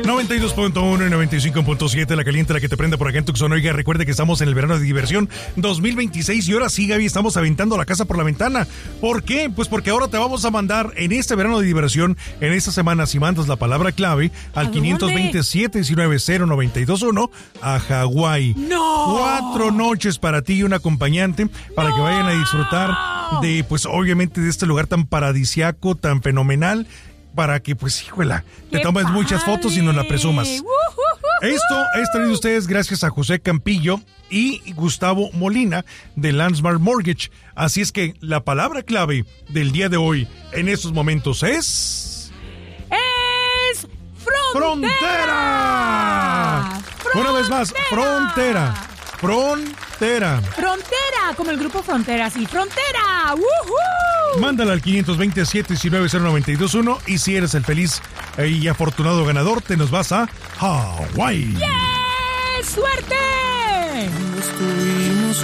92.1 y 95.7, la caliente, la que te prende por acá en Tucson. Oiga, recuerde que estamos en el verano de diversión 2026 y ahora sí, Gaby, estamos aventando la casa por la ventana. ¿Por qué? Pues porque ahora te vamos a mandar en este verano de diversión, en esta semana, si mandas la palabra clave al 520-719-0921 a Hawái. ¡No! 4 noches para ti y un acompañante para que vayan a disfrutar de, pues obviamente, de este lugar tan paradisiaco, tan fenomenal, para que, pues, híjola, te tomes muchas fotos y nos la presumas. Esto es traído a ustedes gracias a José Campillo y Gustavo Molina de Landsmark Mortgage. Así es que la palabra clave del día de hoy en estos momentos es frontera. Una vez más, frontera. Frontera, como el grupo Fronteras y Frontera. ¡Woohoo! Mándala al 520-719-0921 y si eres el feliz y afortunado ganador, te nos vas a Hawái. ¡Yeah! ¡Suerte!